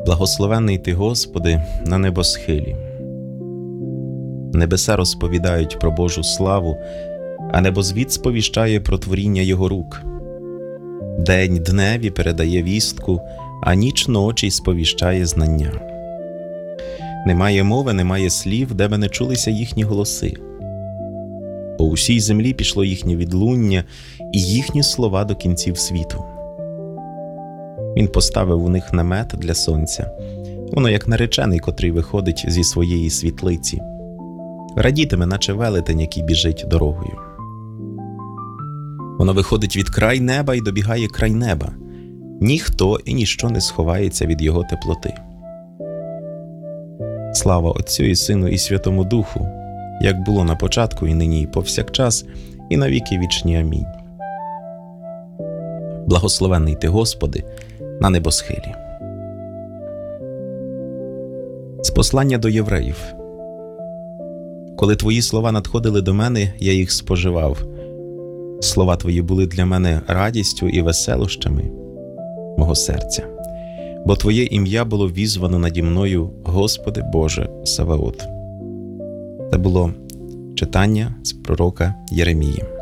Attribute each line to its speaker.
Speaker 1: Благословенний Ти, Господи, на небосхилі. Небеса розповідають про Божу славу, а небозвід сповіщає про творіння Його рук. День дневі передає вістку, а ніч ночі сповіщає знання. Немає мови, немає слів, де би не чулися їхні голоси. По усій землі пішло їхнє відлуння і їхні слова до кінців світу. Він поставив у них намет для сонця. Воно як наречений, котрий виходить зі своєї світлиці. Радітиме, наче велетень, який біжить дорогою. Воно виходить від край неба і добігає край неба. Ніхто і ніщо не сховається від його теплоти. Слава Отцю і Сину і Святому Духу, як було на початку, і нині, і повсякчас, і на віки вічні. Амінь. Благословенний Ти, Господи, на небосхилі. З послання до євреїв. Коли Твої слова надходили до мене, я їх споживав. Слова Твої були для мене радістю і веселощами мого серця. Бо Твоє ім'я було візвано наді мною, Господи Боже Саваот. Це було читання з пророка Єремії.